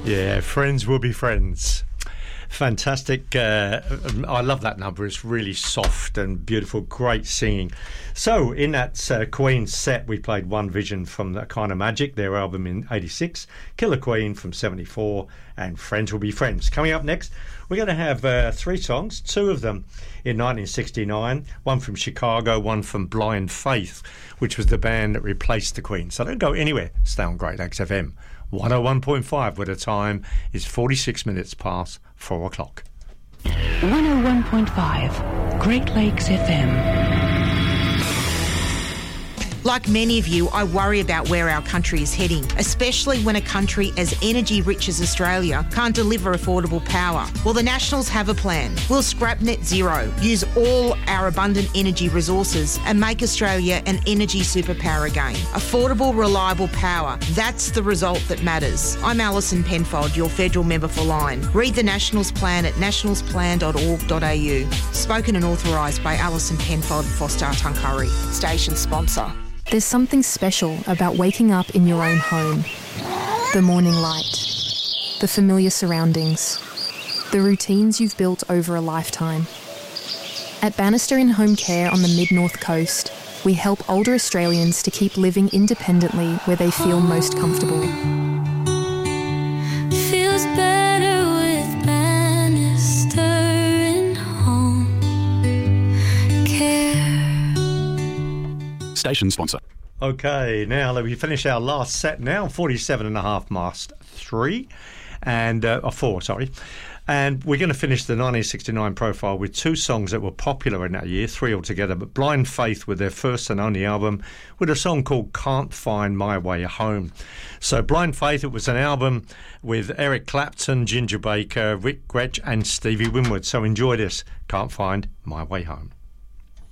Yeah, friends will be friends. Fantastic. I love that number. It's really soft and beautiful, great singing. So in that Queen set, we played One Vision from The Kind of Magic, their album in 86, Killer Queen from 74, and Friends Will Be Friends. Coming up next, we're going to have three songs, two of them in 1969, one from Chicago, one from Blind Faith, which was the band that replaced the Queen. So don't go anywhere. Stay on Great Lakes FM 101.5, where the time is 46 minutes past 4 o'clock. 101.5 Great Lakes FM. Like many of you, I worry about where our country is heading, especially when a country as energy-rich as Australia can't deliver affordable power. Well, the Nationals have a plan. We'll scrap net zero, use all our abundant energy resources and make Australia an energy superpower again. Affordable, reliable power. That's the result that matters. I'm Alison Penfold, your federal member for Lyne. Read the Nationals plan at nationalsplan.org.au. Spoken and authorised by Alison Penfold, Foster Tuncurry. Station sponsor. There's something special about waking up in your own home. The morning light, the familiar surroundings, the routines you've built over a lifetime. At Bannister In Home Care on the Mid-North Coast, we help older Australians to keep living independently where they feel most comfortable. Feels better with Bannister In Home Care. Station sponsor. Okay, now we finish our last set now, 47 and a half past 3, and 4, sorry. And we're going to finish the 1969 profile with two songs that were popular in that year, three altogether, but Blind Faith with their first and only album with a song called Can't Find My Way Home. So Blind Faith, it was an album with Eric Clapton, Ginger Baker, Rick Gretsch and Stevie Winwood. So enjoy this, Can't Find My Way Home.